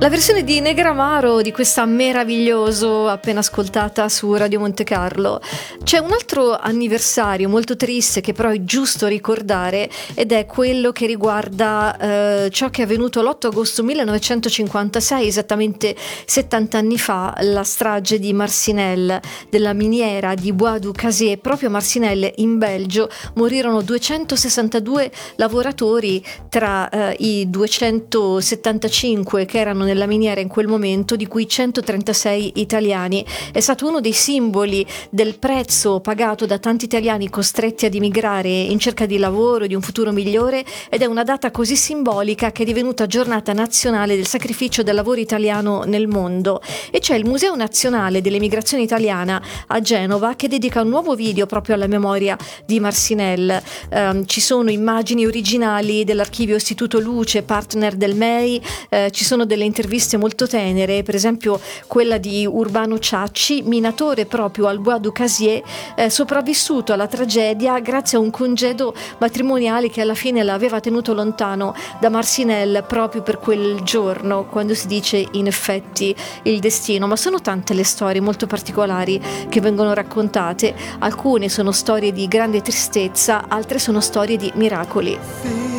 La versione di Negramaro di questa Meraviglioso appena ascoltata su Radio Monte Carlo. C'è un altro anniversario molto triste che però è giusto ricordare, ed è quello che riguarda ciò che è avvenuto l'8 agosto 1956, esattamente 70 anni fa, la strage di Marcinelle, della miniera di Bois du Casier. Proprio a Marcinelle, in Belgio, morirono 262 lavoratori tra i 275 che erano nella miniera in quel momento, di cui 136 italiani. È stato uno dei simboli del prezzo pagato da tanti italiani costretti ad emigrare in cerca di lavoro e di un futuro migliore, ed è una data così simbolica che è divenuta giornata nazionale del sacrificio del lavoro italiano nel mondo. E c'è il Museo Nazionale dell'Emigrazione Italiana a Genova che dedica un nuovo video proprio alla memoria di Marcinelle. Ci sono immagini originali dell'archivio Istituto Luce, partner del MEI, ci sono delle interviste molto tenere, per esempio quella di Urbano Ciacci, minatore proprio al Bois du Casier, sopravvissuto alla tragedia grazie a un congedo matrimoniale che alla fine l'aveva tenuto lontano da Marcinelle proprio per quel giorno, quando si dice in effetti il destino. Ma sono tante le storie molto particolari che vengono raccontate, alcune sono storie di grande tristezza, altre sono storie di miracoli.